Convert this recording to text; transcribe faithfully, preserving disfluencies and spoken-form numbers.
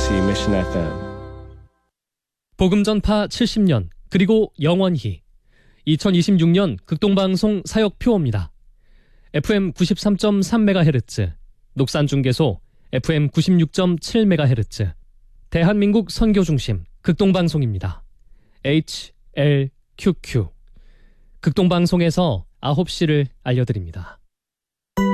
케이비에스 Mission 에프엠. 복음 전파 칠십 년 그리고 영원히 이천이십육 년 극동방송 사역 표어입니다. 에프엠 구십삼 점 삼 메가헤르츠, 녹산중계소 에프엠 구십육 점 칠 메가헤르츠, 대한민국 선교중심 극동방송입니다. 에이치엘큐큐. 극동방송에서 아홉 시를 알려드립니다.